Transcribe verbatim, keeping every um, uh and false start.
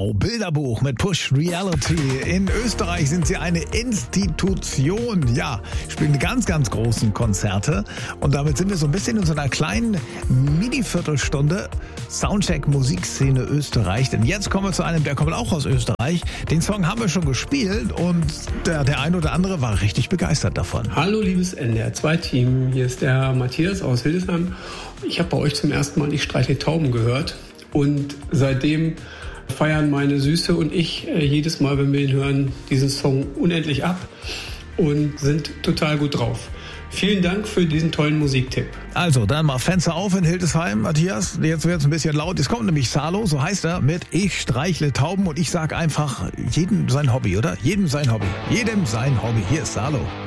Wow, Bilderbuch mit Push Reality. In Österreich sind sie eine Institution. Ja, spielen ganz, ganz großen Konzerte. Und damit sind wir so ein bisschen in so einer kleinen Mini-Viertelstunde Soundcheck Musikszene Österreich. Denn jetzt kommen wir zu einem, der kommt auch aus Österreich. Den Song haben wir schon gespielt und der, der ein oder andere war richtig begeistert davon. Hallo liebes N D R zwei Team, hier ist der Matthias aus Hildesheim. Ich habe bei euch zum ersten Mal Ich streichle Tauben gehört und seitdem feiern meine Süße und ich äh, jedes Mal, wenn wir ihn hören, diesen Song unendlich ab und sind total gut drauf. Vielen Dank für diesen tollen Musiktipp. Also, dann mal Fenster auf in Hildesheim, Matthias. Jetzt wird es ein bisschen laut. Es kommt nämlich Salo, so heißt er, mit Ich streichle Tauben und ich sage einfach, jedem sein Hobby, oder? Jedem sein Hobby. Jedem sein Hobby. Hier ist Salo.